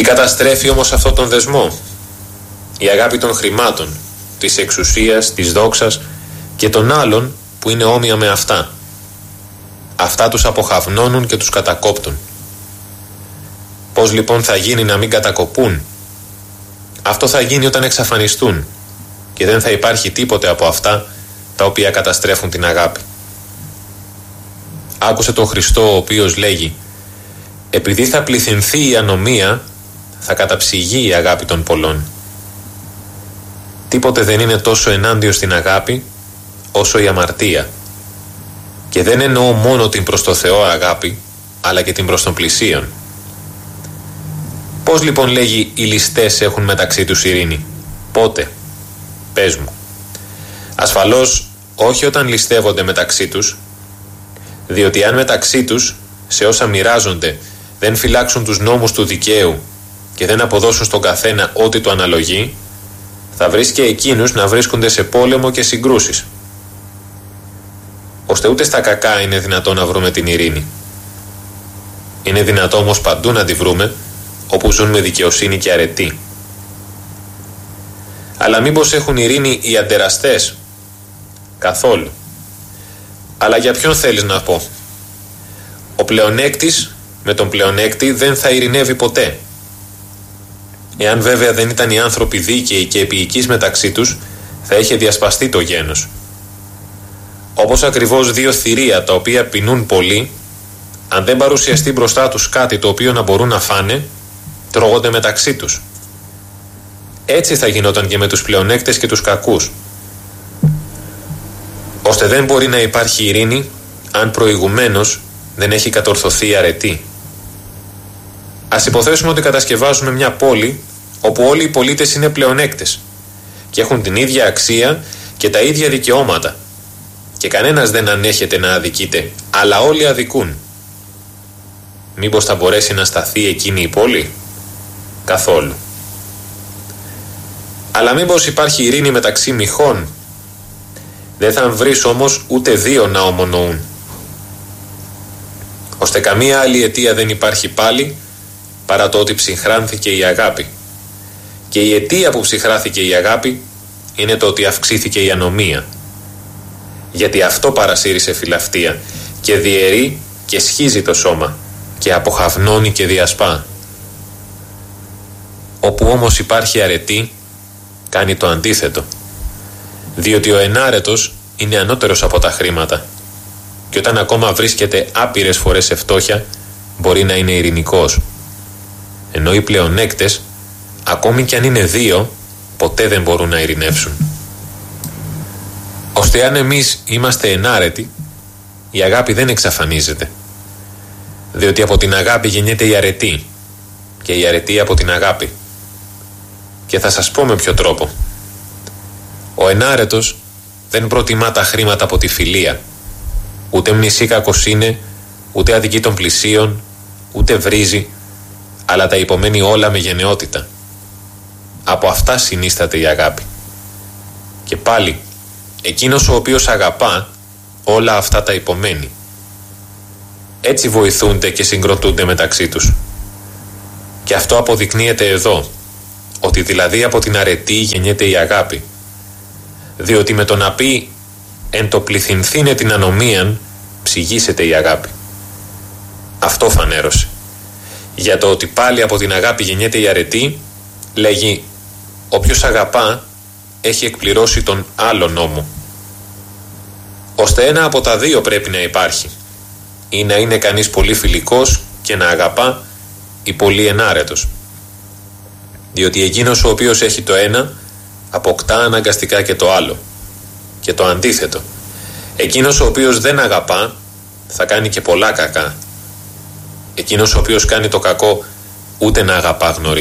Τι καταστρέφει όμως αυτόν τον δεσμό? Η αγάπη των χρημάτων, της εξουσίας, της δόξας και των άλλων που είναι όμοια με αυτά. Αυτά τους αποχαυνώνουν και τους κατακόπτουν. Πώς λοιπόν θα γίνει να μην κατακοπούν? Αυτό θα γίνει όταν εξαφανιστούν και δεν θα υπάρχει τίποτε από αυτά τα οποία καταστρέφουν την αγάπη. Άκουσε τον Χριστό ο οποίος λέγει: επειδή θα πληθυνθεί η ανομία, θα καταψυγεί η αγάπη των πολλών. Τίποτε δεν είναι τόσο ενάντιο στην αγάπη όσο η αμαρτία. Και δεν εννοώ μόνο την προς το Θεό αγάπη, αλλά και την προς τον πλησίον. Πώς λοιπόν λέγει οι ληστές έχουν μεταξύ τους ειρήνη? Πότε? Πες μου. Ασφαλώς όχι όταν ληστεύονται μεταξύ τους, διότι αν μεταξύ τους σε όσα μοιράζονται δεν φυλάξουν τους νόμους του δικαίου και δεν αποδώσουν στον καθένα ό,τι του αναλογεί, θα βρεις και εκείνους να βρίσκονται σε πόλεμο και συγκρούσεις. Ώστε ούτε στα κακά είναι δυνατό να βρούμε την ειρήνη. Είναι δυνατό όμως παντού να τη βρούμε, όπου ζουν με δικαιοσύνη και αρετή. Αλλά μήπως έχουν ειρήνη οι αντεραστές? Καθόλου. Αλλά για ποιον θέλεις να πω? Ο πλεονέκτης με τον πλεονέκτη δεν θα ειρηνεύει ποτέ. Εάν βέβαια δεν ήταν οι άνθρωποι δίκαιοι και επίοικείς μεταξύ τους, θα είχε διασπαστεί το γένος. Όπως ακριβώς δύο θηρία τα οποία πεινούν πολύ, αν δεν παρουσιαστεί μπροστά τους κάτι το οποίο να μπορούν να φάνε, τρώγονται μεταξύ τους. Έτσι θα γινόταν και με τους πλεονέκτες και τους κακούς. Ώστε δεν μπορεί να υπάρχει ειρήνη αν προηγουμένως δεν έχει κατορθωθεί η αρετή. Ας υποθέσουμε ότι κατασκευάζουμε μια πόλη όπου όλοι οι πολίτες είναι πλεονέκτες και έχουν την ίδια αξία και τα ίδια δικαιώματα και κανένας δεν ανέχεται να αδικείται, αλλά όλοι αδικούν. Μήπως θα μπορέσει να σταθεί εκείνη η πόλη? Καθόλου. Αλλά μήπως υπάρχει ειρήνη μεταξύ μοιχών? Δεν θα βρεις όμως ούτε δύο να ομονοούν. Ώστε καμία άλλη αιτία δεν υπάρχει πάλι παρά το ότι ψυχράνθηκε η αγάπη. Και η αιτία που ψυχράθηκε η αγάπη είναι το ότι αυξήθηκε η ανομία. Γιατί αυτό παρασύρισε φιλαυτία και διαιρεί και σχίζει το σώμα και αποχαυνώνει και διασπά. Όπου όμως υπάρχει αρετή, κάνει το αντίθετο. Διότι ο ενάρετος είναι ανώτερος από τα χρήματα και όταν ακόμα βρίσκεται άπειρες φορές σε φτώχεια, μπορεί να είναι ειρηνικός. Ενώ οι πλεονέκτες, ακόμη κι αν είναι δύο, ποτέ δεν μπορούν να ειρηνεύσουν. Ώστε αν εμείς είμαστε ενάρετοι, η αγάπη δεν εξαφανίζεται. Διότι από την αγάπη γεννιέται η αρετή και η αρετή από την αγάπη. Και θα σας πω με ποιο τρόπο. Ο ενάρετος δεν προτιμά τα χρήματα από τη φιλία. Ούτε μνησεί κακοσύνη, ούτε αδικεί των πλησίων, ούτε βρίζει, αλλά τα υπομένει όλα με γενναιότητα. Από αυτά συνίσταται η αγάπη. Και πάλι, εκείνος ο οποίος αγαπά, όλα αυτά τα υπομένει. Έτσι βοηθούνται και συγκροτούνται μεταξύ τους. Και αυτό αποδεικνύεται εδώ, ότι δηλαδή από την αρετή γεννιέται η αγάπη. Διότι με το να πει «εν το πληθυνθήνε την ανομίαν» ψυγίσεται η αγάπη. Αυτό φανέρωσε. Για το ότι πάλι από την αγάπη γεννιέται η αρετή, λέγει «όποιος αγαπά έχει εκπληρώσει τον άλλο νόμο». Ώστε ένα από τα δύο πρέπει να υπάρχει. Ή να είναι κανείς πολύ φιλικός και να αγαπά, ή πολύ ενάρετος. Διότι εκείνος ο οποίος έχει το ένα αποκτά αναγκαστικά και το άλλο. Και το αντίθετο. Εκείνος ο οποίος δεν αγαπά θα κάνει και πολλά κακά. Εκείνος ο οποίος κάνει το κακό ούτε να αγαπά γνωρίζει.